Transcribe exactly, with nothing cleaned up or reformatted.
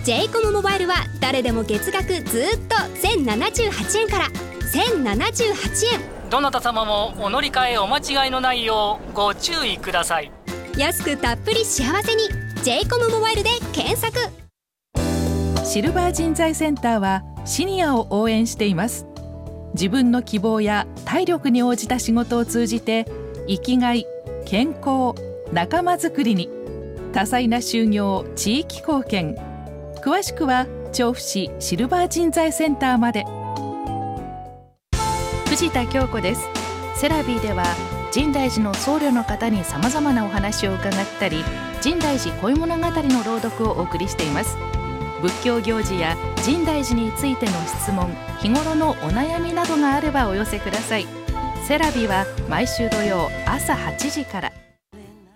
ジェイコム モバイルは誰でも月額ずっとせんななじゅうはちえんからせんななじゅうはちえん。 どなた様もお乗り換えお間違いのないようご注意ください。 安くたっぷり幸せに ジェイコム モバイルで検索。 シルバー人材センターはシニアを応援しています。自分の希望や体力に応じた仕事を通じて生きがい、健康、仲間づくりに多彩な就業、地域貢献。詳しくは調布市シルバー人材センターまで。藤田京子です。セラビーでは深大寺の僧侶の方にさまざまなお話を伺ったり、深大寺恋物語の朗読をお送りしています。仏教行事や深大寺についての質問、日頃のお悩みなどがあればお寄せください。セラビーは毎週土曜朝はちじから。